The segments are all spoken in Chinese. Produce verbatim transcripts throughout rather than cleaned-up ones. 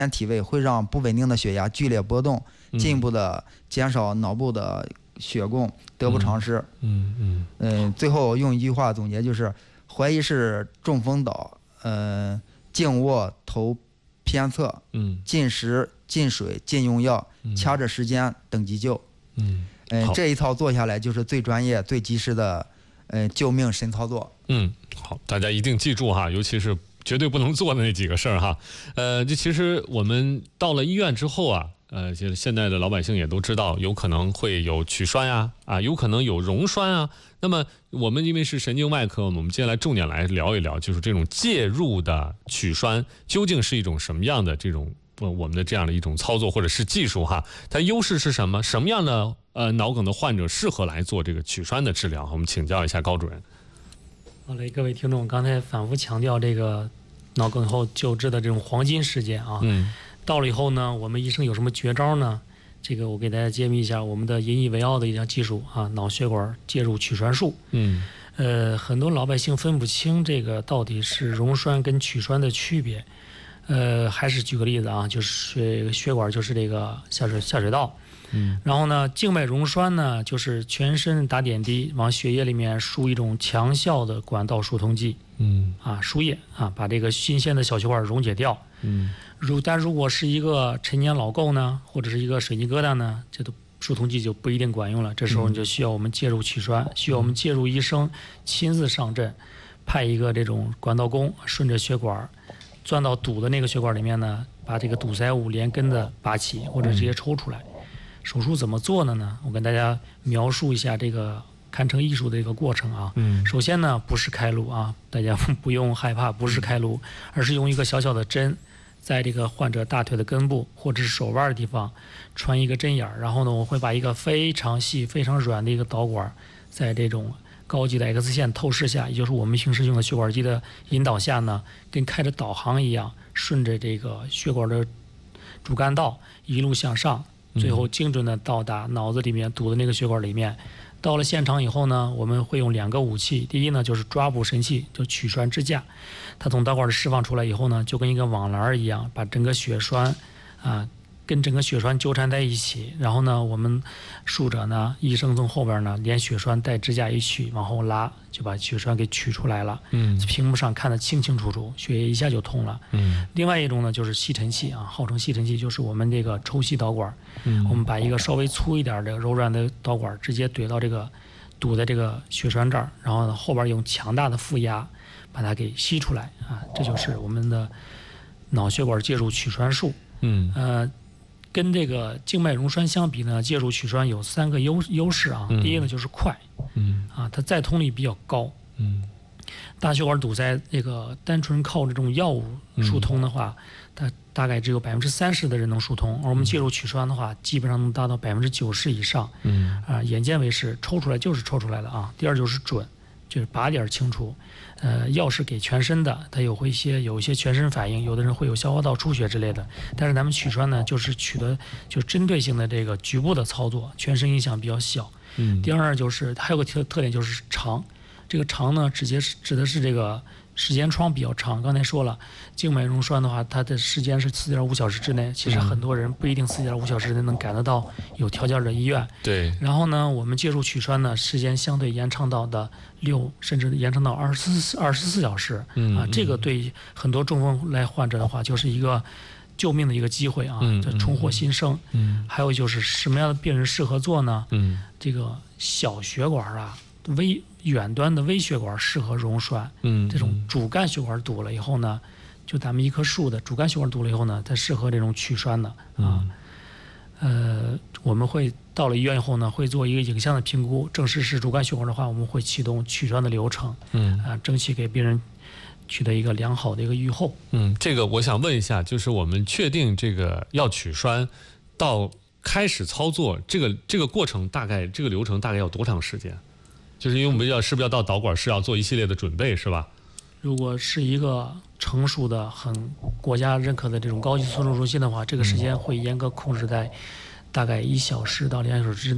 体位，会让不稳定的血压剧烈波动，进一步的减少脑部的血供，得不偿失。 嗯嗯嗯、呃，最后用一句话总结就是：怀疑是中风倒，嗯、呃，静卧头偏侧， 嗯， 禁食、禁水、禁用药，掐着时间等急救。 嗯， 嗯、呃，这一套做下来就是最专业、最及时的，呃，救命神操作。 嗯，好，大家一定记住哈，尤其是绝对不能做的那几个事儿哈。呃，这其实我们到了医院之后啊，呃，就是现在的老百姓也都知道，有可能会有取栓呀，啊，有可能有溶栓啊。那么我们因为是神经外科，我们接下来重点来聊一聊，就是这种介入的取栓究竟是一种什么样的这种我们的这样的一种操作或者是技术哈？它优势是什么？什么样的呃脑梗的患者适合来做这个取栓的治疗？我们请教一下高主任。 好嘞，各位听众，刚才反复强调这个脑梗后救治的这种黄金时间啊， 嗯， 到了以后呢，我们医生有什么绝招呢？这个我给大家揭秘一下我们的引以为傲的一项技术啊，脑血管介入取栓术。 嗯， 呃，很多老百姓分不清这个到底是溶栓跟取栓的区别。呃，还是举个例子啊，就是血管就是这个下水下水道。 嗯， 然后呢，静脉溶栓呢，就是全身打点滴往血液里面输一种强效的管道疏通剂， 嗯啊，输液啊，把这个新鲜的小血管溶解掉。 嗯， 如但如果是一个陈年老垢呢，或者是一个水泥疙瘩呢，这都疏通剂就不一定管用了。这时候你就需要我们介入取栓，需要我们介入医生亲自上阵，派一个这种管道工顺着血管钻到堵的那个血管里面呢，把这个堵塞物连根的拔起或者直接抽出来。手术怎么做的呢？我跟大家描述一下这个堪称艺术的一个过程啊。 嗯， 首先呢，不是开颅啊，大家不用害怕，不是开颅，而是用一个小小的针，在这个患者大腿的根部或者是手腕的地方穿一个针眼儿，然后呢，我会把一个非常细、非常软的一个导管，在这种高级的 X 线透视下，也就是我们平时用的血管机的引导下呢，跟开着导航一样，顺着这个血管的主干道一路向上。最后精准的到达脑子里面堵的那个血管里面。到了现场以后呢，我们会用两个武器，第一呢就是抓捕神器，就取栓支架，它从导管里释放出来以后呢，就跟一个网篮一样，把整个血栓啊跟整个血栓纠缠在一起，然后呢，我们术者呢，医生从后边呢，连血栓带支架一取，往后拉，就把血栓给取出来了。 嗯， 屏幕上看得清清楚楚，血液一下就通了。 嗯， 另外一种呢，就是吸尘器啊，号称吸尘器，就是我们这个抽吸导管。 嗯， 我们把一个稍微粗一点的柔软的导管直接怼到这个堵在这个血栓这儿，然后呢后边用强大的负压把它给吸出来啊，这就是我们的脑血管介入取栓术。 嗯， 呃。跟这个静脉溶栓相比呢，介入取栓有三个优优势啊。 嗯、 第一呢就是快， 嗯啊，它再通率比较高。 嗯， 大血管堵塞这个单纯靠这种药物疏通的话，嗯、它大概只有百分之三十的人能疏通，而我们介入取栓的话，基本上能达到百分之九十以上。 嗯， 啊，眼见为实，抽出来就是抽出来了啊。第二就是准，就是靶点清楚。呃，药是给全身的，它有会一些有一些全身反应，有的人会有消化道出血之类的。但是咱们取栓呢，就是取的就针对性的这个局部的操作，全身影响比较小。 嗯。 第二就是还有个特特点就是长，这个长呢，直接是指的是这个时间窗比较长。刚才说了，静脉溶栓的话，它的时间是四点五小时之内。其实很多人不一定四点五小时之内能赶得到有条件的医院。 对。 然后呢，我们介入取栓呢，时间相对延长到的六，甚至延长到二十四二十四小时。 嗯啊，这个对很多中风来患者的话，就是一个救命的一个机会啊， 嗯、 就重获新生。 嗯。 还有就是什么样的病人适合做呢？ 嗯。 这个小血管啊。微远端的微血管适合溶栓， 嗯， 这种主干血管堵了以后呢，就咱们一棵树的主干血管堵了以后呢，它适合这种取栓的啊。呃，我们会到了医院以后呢，会做一个影像的评估，证实是主干血管的话，我们会启动取栓的流程， 嗯啊，争取给病人取得一个良好的一个预后。 嗯，这个我想问一下，就是我们确定这个要取栓到开始操作，这个这个过程大概这个流程大概要多长时间？就是因为我们要是不是要到导管室要做一系列的准备，是吧？ 如果是一个成熟的、很国家认可的这种高级操作中心的话，这个时间会严格控制在大概一小时到两小时之内。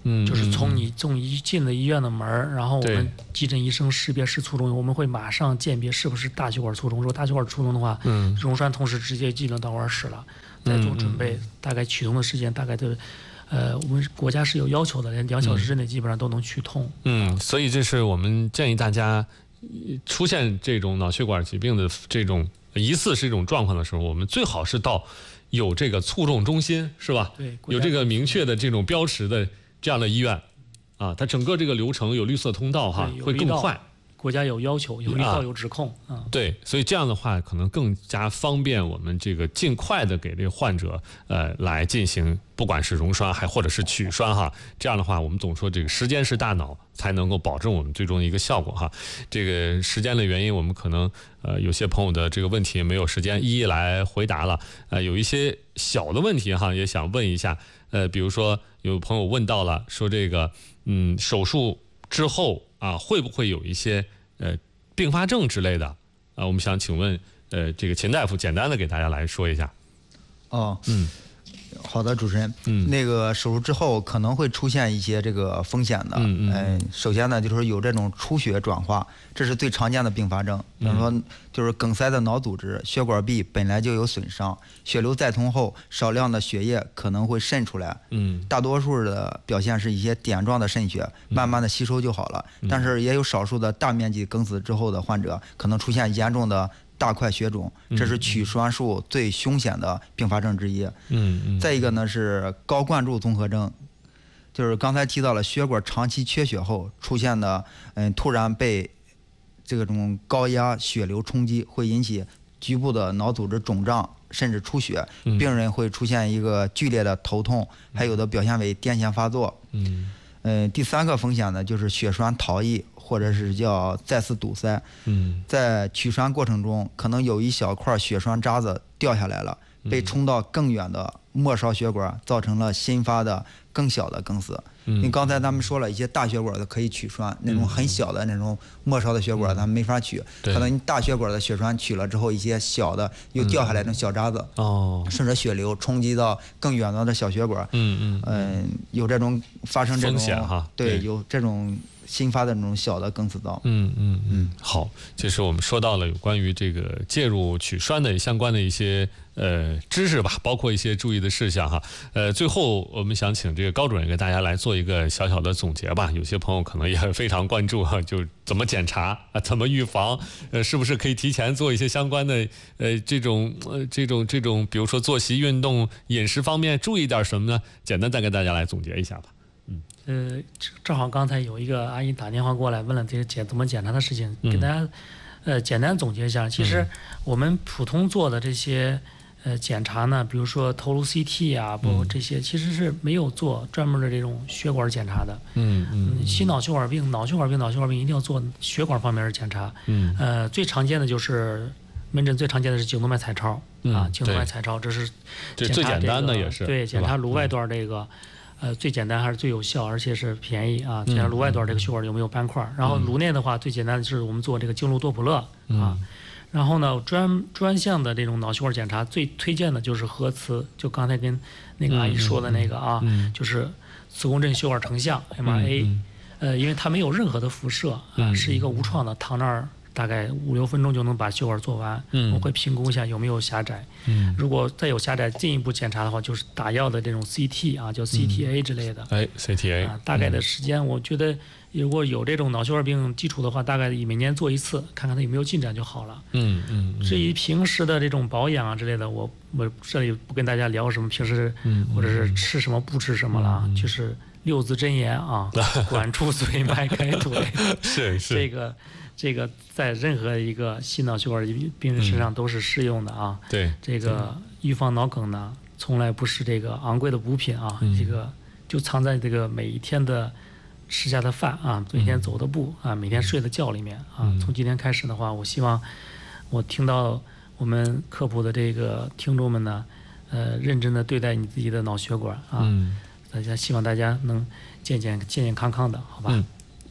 嗯， 就是从你从一进了医院的门儿，然后我们急诊医生识别是卒中，我们会马上鉴别是不是大血管卒中。如果大血管卒中的话， 嗯， 溶栓同时直接进了导管室了，再做准备， 嗯、 大概取通的时间大概都，呃，我们国家是有要求的，两小时之内基本上都能取通。 嗯，所以这是我们建议大家出现这种脑血管疾病的这种疑似是一种状况的时候，我们最好是到有这个卒中中心，是吧？ 对， 有这个明确的这种标识的这样的医院，啊，它整个这个流程有绿色通道哈，会更快。 国家有要求，有绿道，有指控啊。 对，所以这样的话，可能更加方便我们这个尽快的给这个患者呃来进行，不管是溶栓还或者是取栓哈。这样的话，我们总说这个时间是大脑，才能够保证我们最终的一个效果哈。这个时间的原因，我们可能呃有些朋友的这个问题没有时间一一来回答了。呃，有一些小的问题哈，也想问一下。呃，比如说有朋友问到了，说这个嗯手术之后啊，会不会有一些呃并发症之类的啊？我们想请问呃这个秦大夫，简单的给大家来说一下。 哦， 嗯， 好的，主持人， 嗯， 那个手术之后可能会出现一些这个风险的， 嗯嗯、 呃，首先呢就是有这种出血转化，这是最常见的并发症。比如说就是梗塞的脑组织，血管壁本来就有损伤，血流再通后，少量的血液可能会渗出来， 嗯， 大多数的表现是一些点状的渗血，慢慢的吸收就好了， 嗯、 但是也有少数的大面积梗死之后的患者可能出现严重的大块血肿，这是取栓术最凶险的并发症之一。 嗯嗯。 再一个呢是高灌注综合征，就是刚才提到了血管长期缺血后出现的，嗯，突然被这种高压血流冲击，会引起局部的脑组织肿胀甚至出血，病人会出现一个剧烈的头痛，还有的表现为癫痫发作。 嗯。 嗯，第三个风险呢就是血栓逃逸，或者是叫再次堵塞。 嗯， 在取栓过程中，可能有一小块血栓渣子掉下来了，被冲到更远的末梢血管，造成了新发的更小的梗死。因为刚才咱们说了一些大血管的可以取栓，那种很小的那种末梢的血管咱们没法取，可能你大血管的血栓取了之后，一些小的又掉下来那种小渣子， 哦， 顺着血流冲击到更远端的小血管， 嗯嗯嗯，有这种发生这种风险哈， 对，有这种新发的那种小的梗死灶。 嗯嗯嗯，好，这是我们说到了有关于这个介入取栓的相关的一些呃知识吧，包括一些注意的事项哈。呃，最后我们想请这个高主任给大家来做一个小小的总结吧。有些朋友可能也非常关注哈，就怎么检查啊，怎么预防，呃，是不是可以提前做一些相关的呃这种呃这种这种，比如说作息、运动、饮食方面注意点什么呢？简单再给大家来总结一下吧。 呃，正好刚才有一个阿姨打电话过来问了这个检怎么检查的事情， 嗯、 给大家呃简单总结一下。其实我们普通做的这些呃检查呢，比如说头颅 C T 啊，包括这些，其实是没有做专门的这种血管检查的。 嗯嗯。 心脑血管病、脑血管病、脑血管病一定要做血管方面的检查。 嗯。 呃，最常见的就是门诊最常见的是颈动脉彩超、 嗯、 啊，颈动脉彩超这是这最简单的也是对检查颅外段这个。呃，最简单还是最有效，而且是便宜啊。检查颅外段这个血管有没有斑块， 嗯、 然后颅内的话，最简单的是我们做这个经颅多普勒、 嗯、 啊。然后呢，专专项的这种脑血管检查，最推荐的就是核磁，就刚才跟那个阿姨说的那个啊， 嗯、 就是磁共振血管成像 M R A，、 嗯、 呃，因为它没有任何的辐射啊， 嗯、 是一个无创的，躺那儿大概五六分钟就能把血管做完。 嗯， 我们会评估一下有没有狭窄。 嗯， 如果再有狭窄，进一步检查的话，就是打药的这种 C T 啊，叫 C T A 之类的。 哎 ，C T A 啊，大概的时间，我觉得如果有这种脑血管病基础的话，大概每年做一次，看看它有没有进展就好了。 嗯嗯。 至于平时的这种保养啊之类的，我我这里不跟大家聊什么平时或者是吃什么不吃什么了， 嗯、 就是六字真言啊，管住嘴，迈开腿。 是是。 这个。这个在任何一个心脑血管病人身上都是适用的啊。 嗯、对， 这个预防脑梗呢，从来不是这个昂贵的补品啊， 嗯、 这个就藏在这个每一天的吃下的饭啊，每天走的步啊，每天睡的觉里面啊。 嗯、 从今天开始的话，我希望我听到我们科普的这个听众们呢，呃，认真的对待你自己的脑血管啊。 嗯、 大家希望大家能健健健健康康的，好吧？ 嗯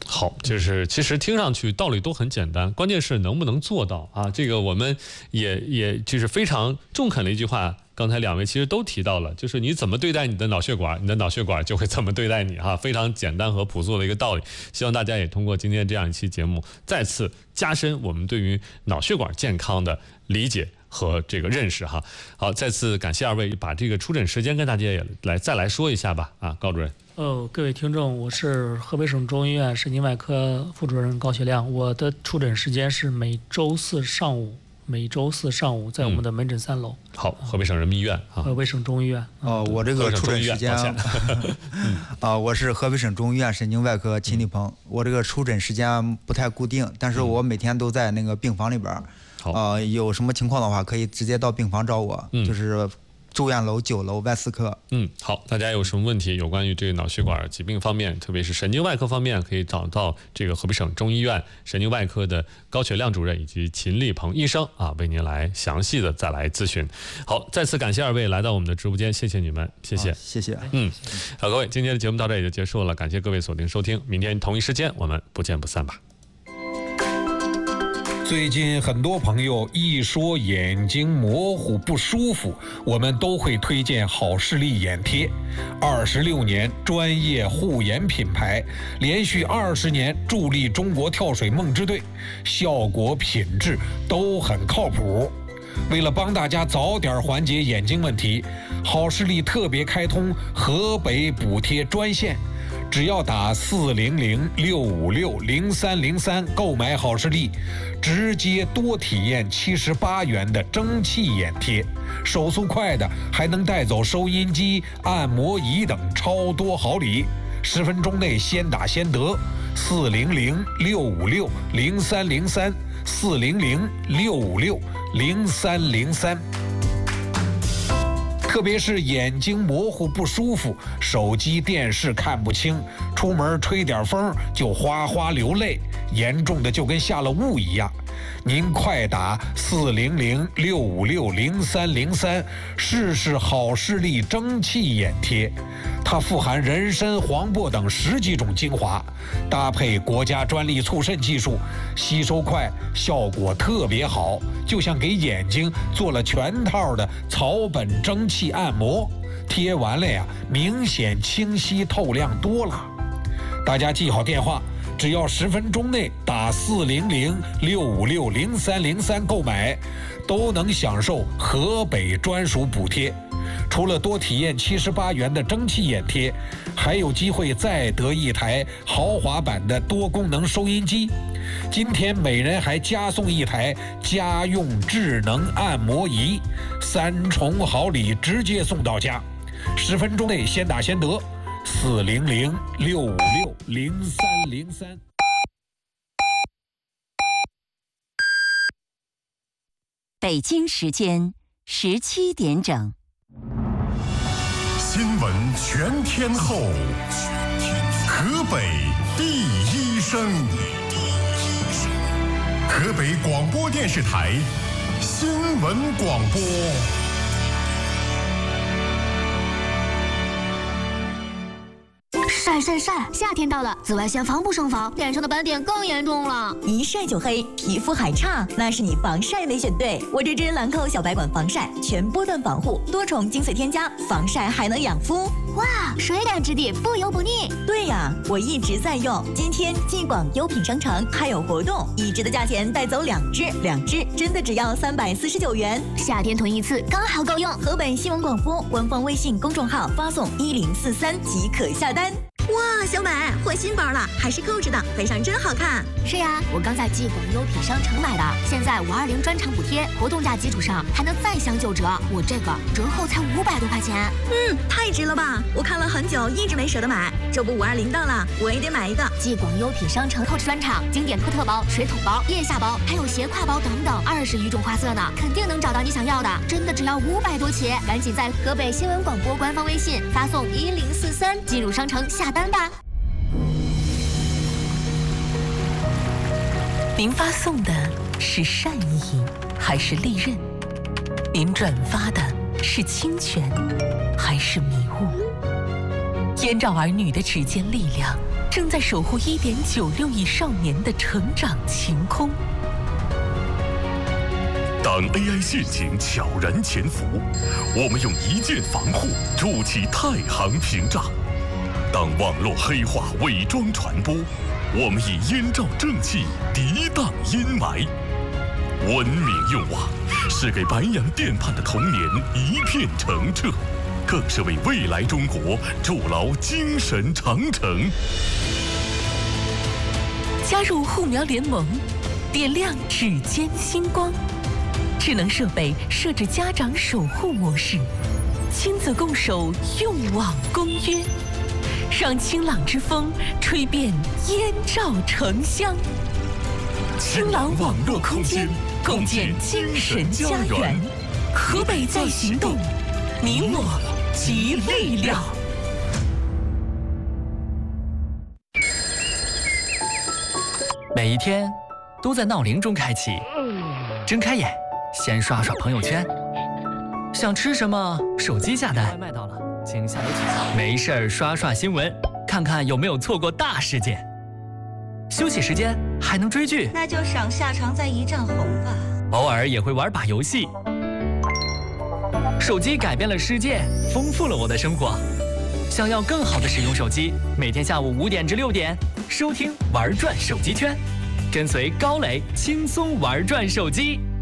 好，就是其实听上去道理都很简单，关键是能不能做到啊？这个我们也也就是非常中肯的一句话。刚才两位其实都提到了，就是你怎么对待你的脑血管，你的脑血管就会怎么对待你哈，非常简单和朴素的一个道理。希望大家也通过今天这样一期节目，再次加深我们对于脑血管健康的理解和这个认识哈。好，再次感谢二位，把这个出诊时间跟大家也来再来说一下吧啊，高主任。 哦，各位听众，我是河北省中医院神经外科副主任高学亮，我的出诊时间是每周四上午。每周四上午在我们的门诊三楼。 嗯、好，河北省人民医院啊， 河北省中医院。 哦，我这个出诊时间啊，我是河北省中医院神经外科秦立鹏。我这个出诊时间不太固定，但是我每天都在那个病房里边。好、呃，有什么情况的话，可以直接到病房找我，嗯、就是。住院楼九楼外四科。 嗯，好，大家有什么问题有关于这个脑血管疾病方面，特别是神经外科方面，可以找到这个河北省中医院神经外科的高雪亮主任以及秦立鹏医生啊，为您来详细的再来咨询。好，再次感谢二位来到我们的直播间，谢谢你们，谢谢， 谢谢。 嗯，好，各位，今天的节目到这里就结束了，感谢各位锁定收听，明天同一时间我们不见不散吧。 最近很多朋友一说眼睛模糊不舒服，我们都会推荐好视力眼贴。二十六年专业护眼品牌，连续二十年助力中国跳水梦之队，效果品质都很靠谱。为了帮大家早点缓解眼睛问题，好视力特别开通河北补贴专线。只要打四零零六五六零三零三购买好视力，直接多体验七十八元的蒸汽眼贴，手速快的还能带走收音机、按摩仪等超多好礼，十分钟内先打先得。四零零六五六零三零三，四零零六五六零三零三。特别是眼睛模糊不舒服，手机电视看不清，出门吹点风就哗哗流泪，严重的就跟下了雾一样。您快打四零零六五六零三零三试试好视力蒸汽眼贴，它富含人参、黄柏等十几种精华，搭配国家专利促渗技术，吸收快，效果特别好，就像给眼睛做了全套的草本蒸汽按摩，贴完了呀，明显清晰透亮多了。大家记好电话，只要十分钟内打四零零六五六零三零三购买，都能享受河北专属补贴。除了多体验七十八元的蒸汽眼贴，还有机会再得一台豪华版的多功能收音机。今天每人还加送一台家用智能按摩仪，三重好礼直接送到家。十分钟内先打先得，四零零六五六零三零三。 北京时间十七点整。 新闻全天候，河北第一声，河北广播电视台新闻广播。 晒晒晒！夏天到了，紫外线防不胜防，脸上的斑点更严重了。 一晒就黑，皮肤还差，那是你防晒没选对。我这支兰蔻小白管防晒，全波段防护，多重精粹添加，防晒还能养肤。 哇，水感质地，不油不腻。 对呀，我一直在用。今天继广优品商城还有活动，一支的价钱带走两支，两支真的只要三百四十九元。 夏天囤一次刚好够用。 河北新闻广播官方微信公众号发送一零四三即可下单。 哇，小美换新包了，还是购置的，背上真好看。 是呀，我刚在继广优品商城买的，现在五二零专场补贴，活动价基础上还能再享九折。我这个折后才五百多块钱。 嗯，太值了吧！我看了很久，一直没舍得买。这不五二零到了，我也得买一个。 继广优品商城购置专场，经典托特包、水桶包、腋下包，还有斜挎包等等，二十余种花色呢，肯定能找到你想要的。真的只要五百多起，赶紧在河北新闻广播官方微信发送一零四三进入商城下单吧。 您发送的是善意还是利刃？您转发的是侵权还是迷雾？燕赵儿女的指尖力量正在守护一点九六亿少年的成长晴空。 当 A I 陷阱悄然潜伏，我们用一键防护筑起太行屏障；当网络黑话伪装传播，我们以燕赵正气涤荡阴霾。文明用网是给白洋淀畔的童年一片澄澈，更是为未来中国筑牢精神长城。 加入护苗联盟，点亮指尖星光。智能设备设置家长守护模式，亲子共守用网公约，让清朗之风吹遍燕赵城乡。清朗网络空间，共建精神家园。河北在行动，你我集力量。 每一天都在闹铃中开启，睁开眼先刷刷朋友圈，想吃什么手机下单，外卖到了，请下楼取餐。没事儿刷刷新闻，看看有没有错过大事件。休息时间还能追剧， 那就赏下场再一战红吧。 偶尔也会玩把游戏。手机改变了世界，丰富了我的生活。想要更好的使用手机，每天下午五点至六点收听玩转手机圈，跟随高磊轻松玩转手机。